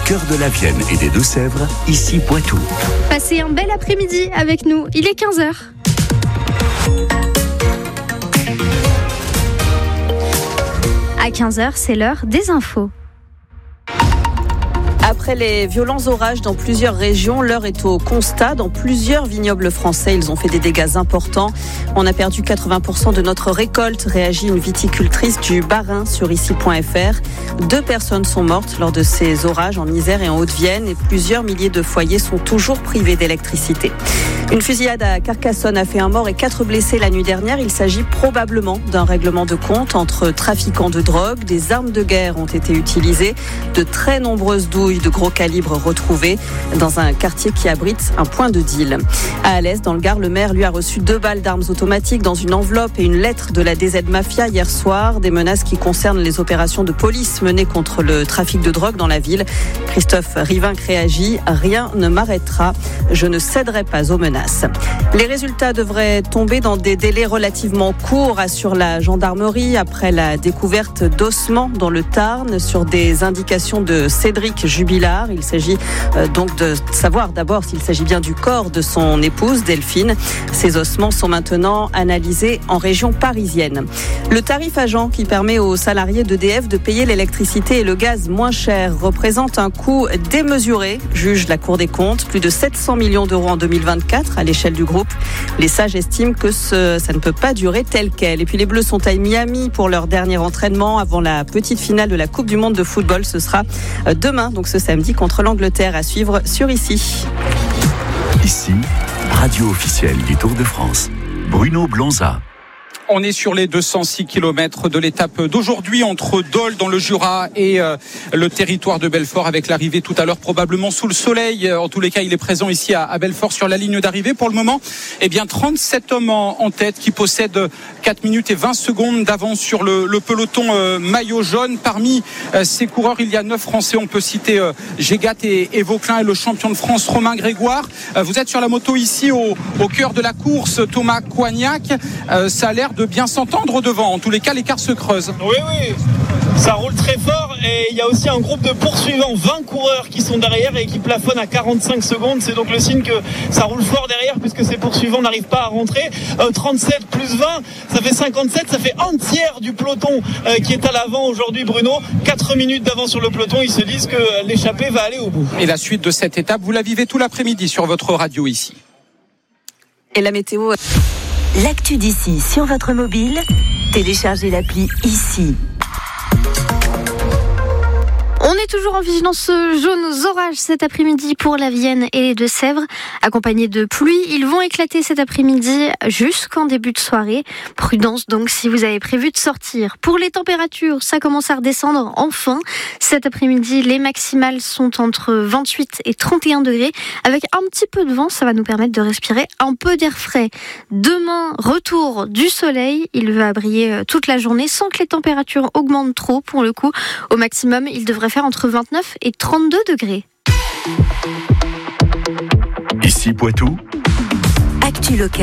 cœur de la Vienne et des Deux-Sèvres, ici Poitou. Passez un bel après-midi avec nous, il est 15h. À 15h, c'est l'heure des infos. Après les violents orages dans plusieurs régions, l'heure est au constat. Dans plusieurs vignobles français, ils ont fait des dégâts importants. On a perdu 80% de notre récolte, réagit une viticultrice du Bas-Rhin sur ici.fr. 2 personnes sont mortes lors de ces orages en Isère et en Haute-Vienne et plusieurs milliers de foyers sont toujours privés d'électricité. Une fusillade à Carcassonne a fait un mort et 4 blessés la nuit dernière. Il s'agit probablement d'un règlement de compte entre trafiquants de drogue. Des armes de guerre ont été utilisées. De très nombreuses douilles de gros calibre retrouvées dans un quartier qui abrite un point de deal. À Alès, dans le Gard, le maire lui a reçu 2 balles d'armes automatiques dans une enveloppe et une lettre de la DZ Mafia hier soir. Des menaces qui concernent les opérations de police menées contre le trafic de drogue dans la ville. Christophe Rivinc réagit. Rien ne m'arrêtera. Je ne céderai pas aux menaces. Les résultats devraient tomber dans des délais relativement courts, assure la gendarmerie, après la découverte d'ossements dans le Tarn sur des indications de Cédric Jubilard. Il s'agit donc de savoir d'abord s'il s'agit bien du corps de son épouse Delphine. Ces ossements sont maintenant analysés en région parisienne. Le tarif agent qui permet aux salariés d'EDF de payer l'électricité et le gaz moins cher représente un coût démesuré, juge la Cour des comptes. Plus de 700 millions d'euros en 2024 à l'échelle du groupe. Les sages estiment que ça ne peut pas durer tel quel. Et puis les Bleus sont à Miami pour leur dernier entraînement avant la petite finale de la Coupe du Monde de football. Ce sera demain, donc ce samedi, contre l'Angleterre, à suivre sur Ici. Ici, radio officielle du Tour de France. Bruno Blanza. On est sur les 206 km de l'étape d'aujourd'hui entre Dole dans le Jura et le territoire de Belfort, avec l'arrivée tout à l'heure probablement sous le soleil. En tous les cas, il est présent ici à Belfort sur la ligne d'arrivée. Pour le moment, 37 hommes en tête qui possèdent 4 minutes et 20 secondes d'avance sur le peloton maillot jaune. Parmi ces coureurs, il y a 9 Français. On peut citer Gégat et Vauclin et le champion de France Romain Grégoire. Vous êtes sur la moto ici au cœur de la course, Thomas Coignac. Ça a l'air de bien s'entendre devant. En tous les cas, l'écart se creuse. Oui, ça roule très fort et il y a aussi un groupe de poursuivants, 20 coureurs qui sont derrière et qui plafonnent à 45 secondes. C'est donc le signe que ça roule fort derrière puisque ces poursuivants n'arrivent pas à rentrer. 37 plus 20, ça fait 57, ça fait un tiers du peloton qui est à l'avant aujourd'hui, Bruno. 4 minutes d'avance sur le peloton, ils se disent que l'échappée va aller au bout. Et la suite de cette étape, vous la vivez tout l'après-midi sur votre radio ici. Et la météo... L'actu d'ici sur votre mobile, téléchargez l'appli Ici. On est toujours en vigilance jaune aux orages cet après-midi pour la Vienne et les Deux-Sèvres. Accompagnés de pluie, ils vont éclater cet après-midi jusqu'en début de soirée. Prudence donc si vous avez prévu de sortir. Pour les températures, ça commence à redescendre enfin. Cet après-midi, les maximales sont entre 28 et 31 degrés. Avec un petit peu de vent, ça va nous permettre de respirer un peu d'air frais. Demain, retour du soleil. Il va briller toute la journée sans que les températures augmentent trop pour le coup. Au maximum, il devrait faire entre 29 et 32 degrés. Ici Poitou. Actu locale.